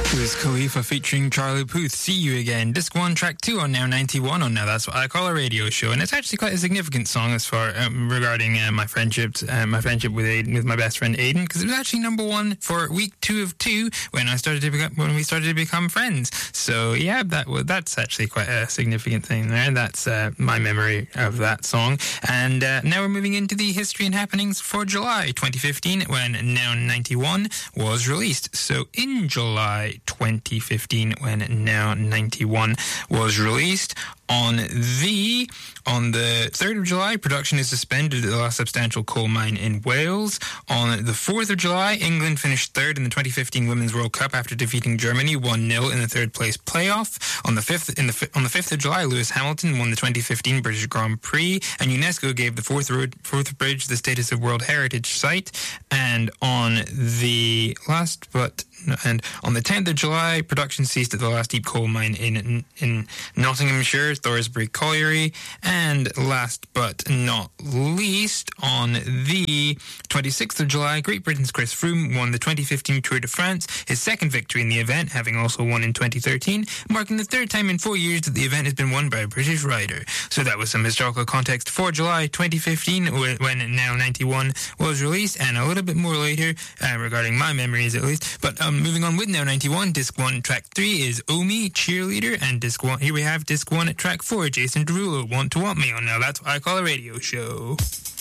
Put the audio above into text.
Wiz Khalifa featuring Charlie Puth, See You Again. Disc 1, track 2 on Now 91 on Now That's What I Call a Radio Show. And it's actually quite a significant song as far regarding my friendship with Aiden, with my best friend Aiden, because it was actually number 1 for week 2 of 2 when we started to become friends. So yeah, that's actually quite a significant thing there. That's my memory of that song. And now we're moving into the history and happenings for July 2015 when Now 91 was released. So in July 2015 when Now 91 was released, on the 3rd of July, production is suspended at the last substantial coal mine in Wales. On the 4th of July, England finished third in the 2015 Women's World Cup after defeating Germany 1-0 in the third place playoff. On the 5th of July, Lewis Hamilton won the 2015 British Grand Prix, and UNESCO gave the Forth Bridge the status of World Heritage Site. And on the 10th of July, production ceased at the last deep coal mine in Nottinghamshire, Thoresby Colliery. And last but not least, on the 26th of July, Great Britain's Chris Froome won the 2015 Tour de France, his second victory in the event, having also won in 2013, marking the third time in 4 years that the event has been won by a British rider. So that was some historical context for July 2015 when Now 91 was released, and a little bit more later regarding my memories at least. But moving on with Now 91, Disc 1, Track 3 is Omi, Cheerleader, and Disc 1, here we have Disc 1 at Track 4, Jason Derulo, Want to Want Me on Now That's What I Call a Radio Show.